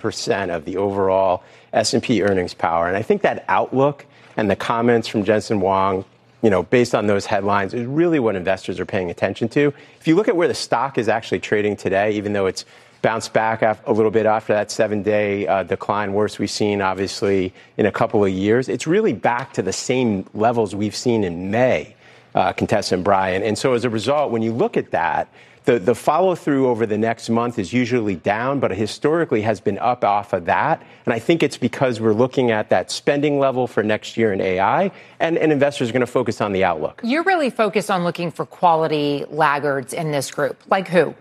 20% of the overall S&P earnings power. And I think that outlook and the comments from Jensen Huang, based on those headlines, is really what investors are paying attention to. If you look at where the stock is actually trading today, even though it's bounced back a little bit after that 7-day decline, worst we've seen, obviously, in a couple of years, it's really back to the same levels we've seen in May, Contessa and Brian. And so as a result, when you look at that, the follow-through over the next month is usually down, but historically has been up off of that. And I think it's because we're looking at that spending level for next year in AI, and investors are going to focus on the outlook. You're really focused on looking for quality laggards in this group. Like who?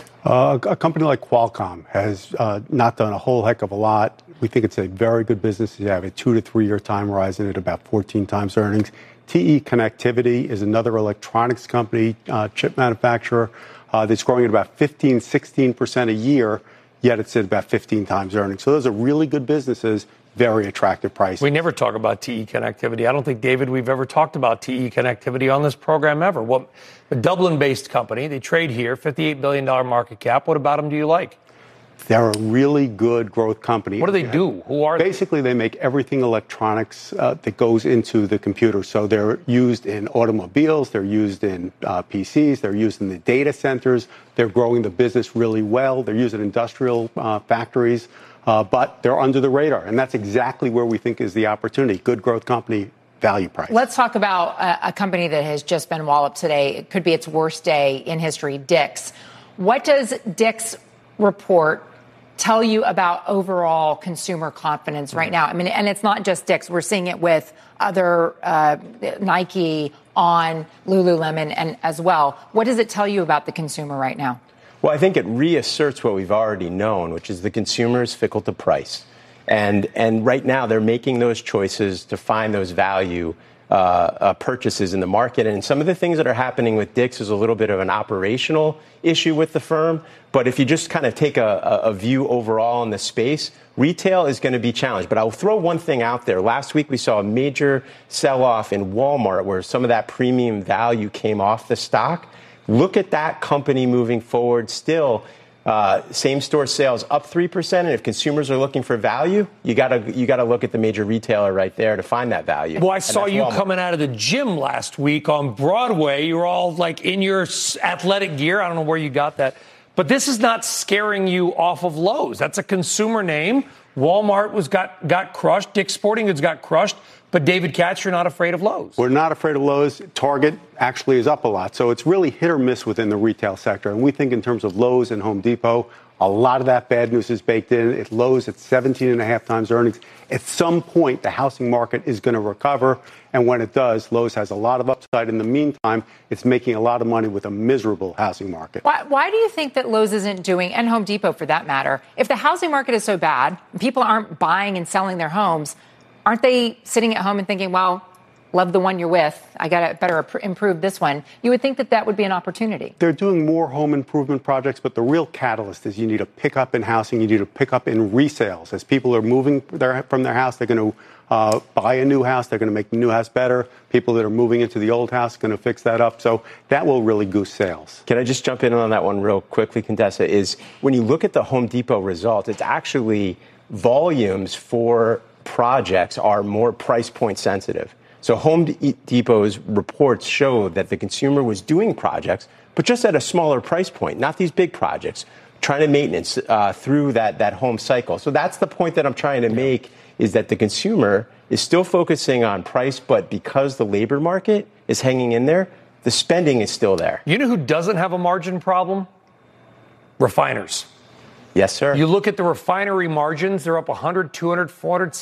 A company like Qualcomm has not done a whole heck of a lot. We think it's a very good business. You have a 2 to 3 year time horizon at about 14 times earnings. TE Connectivity is another electronics company, chip manufacturer, that's growing at about 16% a year, yet it's at about 15 times earnings. So those are really good businesses, very attractive prices. We never talk about TE Connectivity. I don't think, David, we've ever talked about TE Connectivity on this program ever. Well, a Dublin-based company, they trade here, $58 billion market cap. What about them do you like? They're a really good growth company. What do they do? Who are they? Basically, they make everything electronics that goes into the computer. So they're used in automobiles, they're used in PCs, they're used in the data centers. They're growing the business really well. They're used in industrial factories, but they're under the radar. And that's exactly where we think is the opportunity. Good growth company, value price. Let's talk about a company that has just been walloped today. It could be its worst day in history, Dick's. What does Dick's report tell you about overall consumer confidence right now? I mean, and it's not just Dick's. We're seeing it with other Nike, On, Lululemon, and as well. What does it tell you about the consumer right now? Well, I think it reasserts what we've already known, which is the consumer is fickle to price. And right now they're making those choices to find those value purchases in the market. And some of the things that are happening with Dick's is a little bit of an operational issue with the firm. But if you just kind of take a view overall in the space, retail is going to be challenged. But I'll throw one thing out there. Last week, we saw a major sell-off in Walmart where some of that premium value came off the stock. Look at that company moving forward still. Same-store sales up 3%, and if consumers are looking for value, you got to look at the major retailer right there to find that value. Well, I saw you coming out of the gym last week on Broadway. You were all like in your athletic gear. I don't know where you got that, but this is not scaring you off of Lowe's. That's a consumer name. Walmart got crushed. Dick's Sporting Goods got crushed. But David Katz, you're not afraid of Lowe's. We're not afraid of Lowe's. Target actually is up a lot. So it's really hit or miss within the retail sector. And we think in terms of Lowe's and Home Depot, a lot of that bad news is baked in. At Lowe's, it's 17.5 times earnings. At some point, the housing market is going to recover. And when it does, Lowe's has a lot of upside. In the meantime, it's making a lot of money with a miserable housing market. Why do you think that Lowe's isn't doing, and Home Depot for that matter, if the housing market is so bad, people aren't buying and selling their homes, aren't they sitting at home and thinking, well, love the one you're with, I got to better improve this one? You would think that that would be an opportunity. They're doing more home improvement projects, but the real catalyst is you need a pickup in housing, you need a pickup in resales. As people are moving from their house, they're going to buy a new house, they're going to make the new house better. People that are moving into the old house are going to fix that up. So that will really goose sales. Can I just jump in on that one real quickly, Contessa? Is when you look at the Home Depot results, it's actually volumes for projects are more price point sensitive. So Home Depot's reports show that the consumer was doing projects, but just at a smaller price point, not these big projects, trying to maintenance through that home cycle. So that's the point that I'm trying to make, is that the consumer is still focusing on price, but because the labor market is hanging in there, the spending is still there. You know who doesn't have a margin problem? Refiners. Yes, sir. You look at the refinery margins, they're up 100, 200, 400,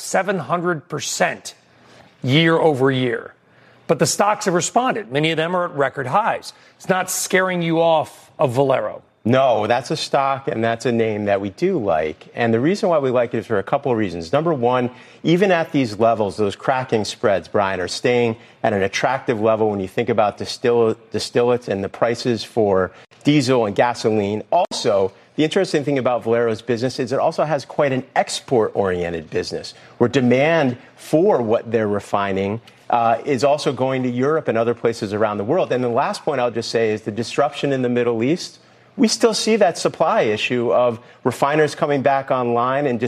700% year over year. But the stocks have responded. Many of them are at record highs. It's not scaring you off of Valero. No, that's a stock and that's a name that we do like. And the reason why we like it is for a couple of reasons. Number one, even at these levels, those cracking spreads, Brian, are staying at an attractive level when you think about distillates and the prices for diesel and gasoline. Also, the interesting thing about Valero's business is it also has quite an export-oriented business where demand for what they're refining is also going to Europe and other places around the world. And the last point I'll just say is the disruption in the Middle East. We still see that supply issue of refiners coming back online and